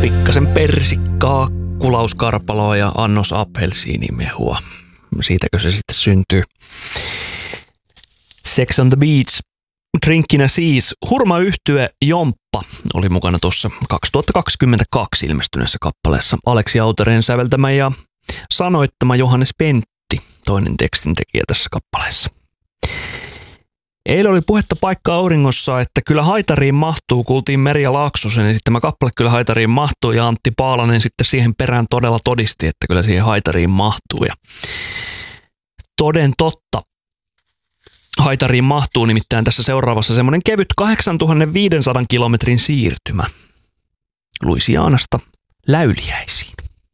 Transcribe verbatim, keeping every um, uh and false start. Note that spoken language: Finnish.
Pikkasen persikkaa, kulauskarpaloa ja annos appelsiinimehua. Siitäkö se sitten syntyy? Sex on the Beach. Drinkkinä siis hurmayhtye Jomppa oli mukana tuossa kaksituhattakaksikymmentäkaksi ilmestyneessä kappaleessa. Aleksi Autereen säveltämä ja sanoittama Johannes Pentti, toinen tekstintekijä tässä kappaleessa. Eilen oli puhetta Paikka auringossa, että kyllä haitariin mahtuu, kuultiin Merja Laaksosen ja sitten tämä kappale kyllä haitariin mahtuu ja Antti Paalanen sitten siihen perään todella todisti, että kyllä siihen haitariin mahtuu ja toden totta. Haitariin mahtuu nimittäin tässä seuraavassa semmoinen kevyt kahdeksantuhatta viisisataa kilometrin siirtymä Louisianasta Läyliäisiin.